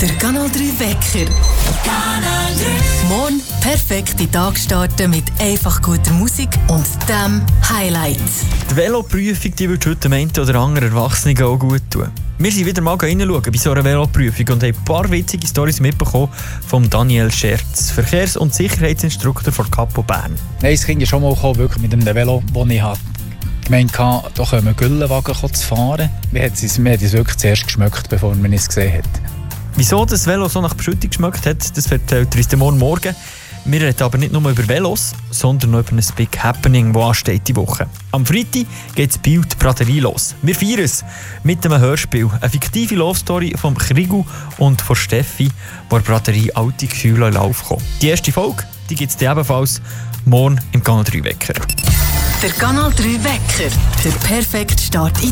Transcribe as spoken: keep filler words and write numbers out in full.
Der Kanal drei Wecker. Kanal drei. Morgen perfekt in den Tag starten mit einfach guter Musik und dem Highlight. Die Veloprüfung die wird heute dem einen oder anderen Erwachsenen auch gut tun. Wir sind wieder mal reinschauen bei so einer Veloprüfung und haben ein paar witzige Storys mitbekommen von Daniel Scherz, Verkehrs- und Sicherheitsinstruktor von Capo Bern. Nein, das Kind ist schon mal gekommen, wirklich mit einem Velo, das ich habe. Ich meinte, da können wir Güllenwagen zu fahren. Wir haben es wirklich zuerst geschmeckt, bevor man es gesehen hat. Wieso das Velo so nach Beschüttung geschmeckt hat, das erzählt uns morgen morgen. Wir reden aber nicht nur über Velos, sondern auch über ein Big Happening, das ansteht die Woche. Am Freitag geht das Bild Braterie los. Wir feiern es mit einem Hörspiel. Eine fiktive Love-Story von Krigu und von Steffi, wo die Braterie alte Gefühle in Lauf kommt. Die erste Folge gibt es ebenfalls morgen im Kanal drei Wecker. Der Kanal drei Wecker. Der perfekte Start in